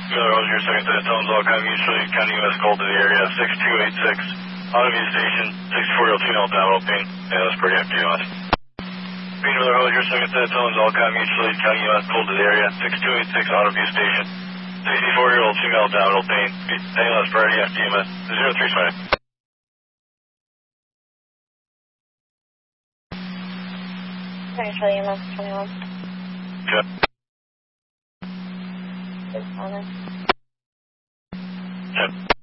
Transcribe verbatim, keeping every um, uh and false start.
Miller Roger, second set of tones, all kind mutually, County U S called to the area, six two eight six, Autoview Station, sixty-four year old female download pain. Yeah, that's pretty empty, U S. Peter Miller Roger, second set of tones, all kind mutually, County U S called to the area, six two eight six, Autoview Station, sixty-four year old female download pain. A L S priority F D M S, zero three twenty. Sorry, Charlie, M S twenty-one. Okay. It's on it. Okay.